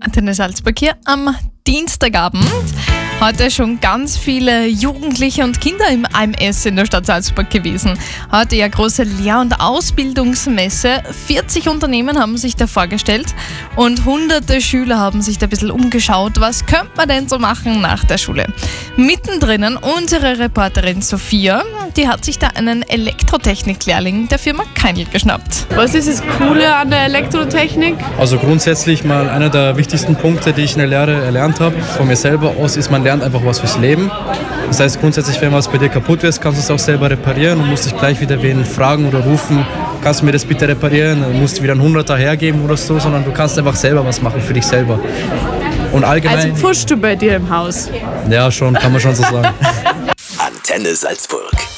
Antenne Salzburg hier am Dienstagabend. Heute schon ganz viele Jugendliche und Kinder im AMS in der Stadt Salzburg gewesen. Heute ja große Lehr- und Ausbildungsmesse. 40 Unternehmen haben sich da vorgestellt und hunderte Schüler haben sich da ein bisschen umgeschaut. Was könnte man denn so machen nach der Schule? Mittendrin unsere Reporterin Sophia, die hat sich da einen Elektrotechnik-Lehrling der Firma Keinl geschnappt. Was ist das Coole an der Elektrotechnik? Also grundsätzlich mal einer der wichtigsten Punkte, die ich in der Lehre erlernt habe, von mir selber aus, ist, man lernt einfach was fürs Leben. Das heißt grundsätzlich, wenn was bei dir kaputt ist, kannst du es auch selber reparieren und musst dich gleich wieder wen fragen oder rufen, kannst du mir das bitte reparieren, dann musst du wieder einen 100er hergeben oder so, sondern du kannst einfach selber was machen für dich selber. Und allgemein... Also pfuschst du bei dir im Haus? Ja, schon, kann man schon so sagen. Antenne Salzburg.